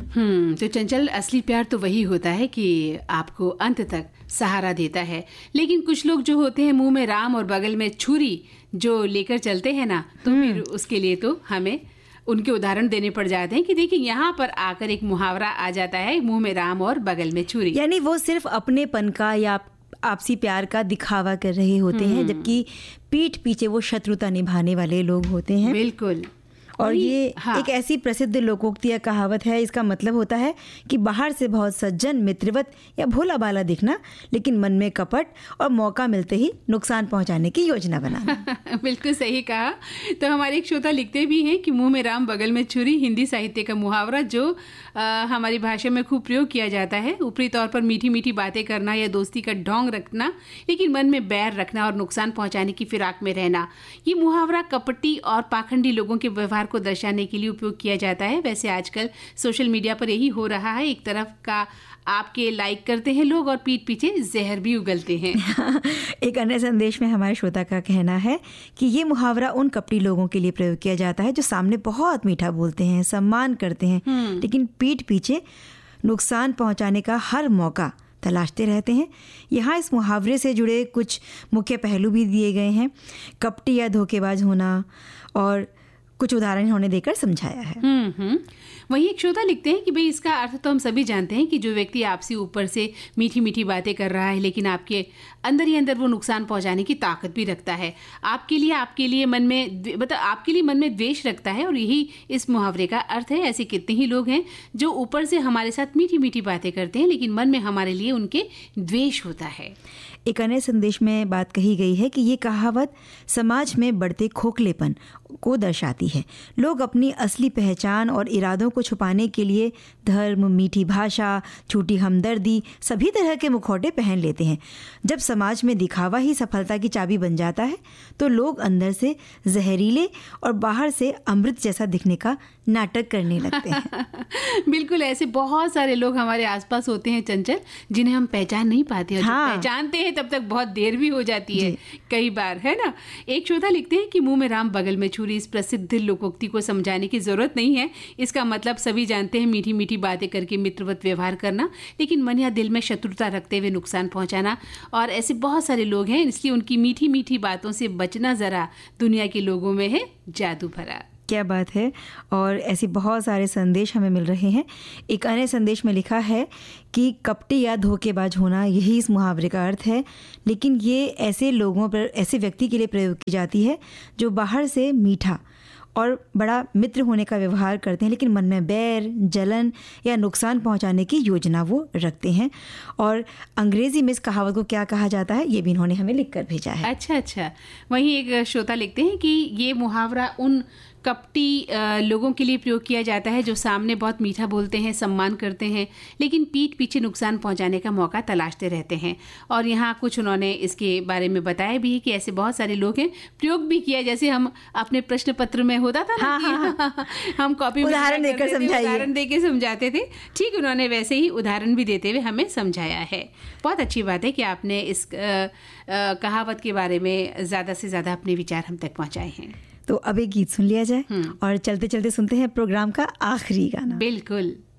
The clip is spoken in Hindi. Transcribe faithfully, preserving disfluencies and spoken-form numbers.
हम्म तो चंचल, असली प्यार तो वही होता है कि आपको अंत तक सहारा देता है। लेकिन कुछ लोग जो होते हैं मुंह में राम और बगल में छुरी जो लेकर चलते हैं ना, तो फिर उसके लिए तो हमें उनके उदाहरण देने पड़ जाते हैं कि देखिए यहाँ पर आकर एक मुहावरा आ जाता है, मुंह में राम और बगल में छुरी। यानी वो सिर्फ अपनेपन का या आपसी प्यार का दिखावा कर रहे होते हैं, जबकि पीठ पीछे वो शत्रुता निभाने वाले लोग होते हैं। बिल्कुल। और ये हाँ। एक ऐसी प्रसिद्ध लोकोक्ति या कहावत है, इसका मतलब होता है कि बाहर से बहुत सज्जन, मित्रवत या भोला बाला दिखना, लेकिन मन में कपट और मौका मिलते ही नुकसान पहुंचाने की योजना बनाना। बिल्कुल सही कहा। तो हमारे एक श्रोता लिखते भी हैं कि मुंह में राम बगल में छुरी हिंदी साहित्य का मुहावरा जो आ, हमारी भाषा में खूब प्रयोग किया जाता है। ऊपरी तौर पर मीठी मीठी बातें करना या दोस्ती का ढोंग रखना, लेकिन मन में बैर रखना और नुकसान पहुंचाने की फिराक में रहना। ये मुहावरा कपटी और पाखंडी लोगों के व्यवहार को दर्शाने के लिए उपयोग किया जाता है। वैसे आजकल सोशल मीडिया पर यही हो रहा है, एक तरफ का आपके लाइक करते हैं लोग और पीठ पीछे जहर भी उगलते हैं। एक अन्य संदेश में हमारे श्रोता का कहना है कि ये मुहावरा उन कपटी लोगों के लिए प्रयोग किया जाता है जो सामने बहुत मीठा बोलते हैं, सम्मान करते हैं, लेकिन पीठ पीछे नुकसान पहुंचाने का हर मौका तलाशते रहते हैं। यहाँ इस मुहावरे से जुड़े कुछ मुख्य पहलू भी दिए गए हैं। कपटी या धोखेबाज होना और कुछ उदाहरण इन्होंने देकर समझाया है। हम्म हम्म वही एक श्रोता लिखते हैं कि भाई इसका अर्थ तो हम सभी जानते हैं कि जो व्यक्ति आपसी ऊपर से मीठी मीठी बातें कर रहा है, लेकिन आपके अंदर ही अंदर वो नुकसान पहुंचाने की ताकत भी रखता है। आपके लिए आपके लिए मन में मतलब आपके लिए मन में द्वेष रखता है, और यही इस मुहावरे का अर्थ है। ऐसे कितने ही लोग हैं जो ऊपर से हमारे साथ मीठी मीठी बातें करते हैं, लेकिन मन में हमारे लिए उनके द्वेष होता है। एक अन्य संदेश में बात कही गई है कि ये कहावत समाज में बढ़ते खोखलेपन को दर्शाती है। लोग अपनी असली पहचान और इरादों को छुपाने के लिए धर्म, मीठी भाषा, झूठी हमदर्दी, सभी तरह के मुखौटे पहन लेते हैं। जब समाज में दिखावा ही सफलता की चाबी बन जाता है, तो लोग अंदर से जहरीले और बाहर से अमृत जैसा दिखने का नाटक करने लगते हैं। बिल्कुल, ऐसे बहुत सारे लोग हमारे आसपास होते हैं चंचल, जिन्हें हम पहचान नहीं पाते, और हाँ। जब पहचानते हैं तब तक बहुत देर भी हो जाती है कई बार, है ना। एक श्रोता लिखते हैं कि मुंह में राम बगल में छुरी, इस प्रसिद्ध लोकोक्ति को समझाने की जरूरत नहीं है। इसका मतलब सभी जानते हैं, मीठी मीठी बातें करके मित्रवत व्यवहार करना, लेकिन मन या दिल में शत्रुता रखते हुए नुकसान पहुंचाना। और ऐसे बहुत सारे लोग हैं, इसलिए उनकी मीठी मीठी बातों से बचना जरा दुनिया के लोगों में है जादू भरा। क्या बात है। और ऐसे बहुत सारे संदेश हमें मिल रहे हैं। एक अन्य संदेश में लिखा है कि कपटी या धोखेबाज होना, यही इस मुहावरे का अर्थ है, लेकिन ये ऐसे लोगों पर, ऐसे व्यक्ति के लिए प्रयोग की जाती है जो बाहर से मीठा और बड़ा मित्र होने का व्यवहार करते हैं, लेकिन मन में बैर, जलन या नुकसान पहुंचाने की योजना वो रखते हैं। और अंग्रेजी में इस कहावत को क्या कहा जाता है, ये भी इन्होंने हमें लिख कर भेजा है। अच्छा अच्छा वहीं एक श्रोता लिखते हैं कि ये मुहावरा उन कपटी लोगों के लिए प्रयोग किया जाता है जो सामने बहुत मीठा बोलते हैं, सम्मान करते हैं, लेकिन पीठ पीछे नुकसान पहुंचाने का मौका तलाशते रहते हैं। और यहाँ कुछ उन्होंने इसके बारे में बताया भी है कि ऐसे बहुत सारे लोग हैं, प्रयोग भी किया, जैसे हम अपने प्रश्न पत्र में होता था ना, हाँ, हाँ, हाँ, हम कॉपी उदाहरण देकर समझाइए, उदाहरण देकर समझाते थे, ठीक उन्होंने वैसे ही उदाहरण भी देते हुए हमें समझाया है। बहुत अच्छी बात है कि आपने इस आ, आ, कहावत के बारे में ज़्यादा से ज़्यादा अपने विचार हम तक पहुँचाए हैं। तो अब एक गीत सुन लिया जाए और चलते चलते सुनते हैं प्रोग्राम का आखिरी गाना। बिल्कुल।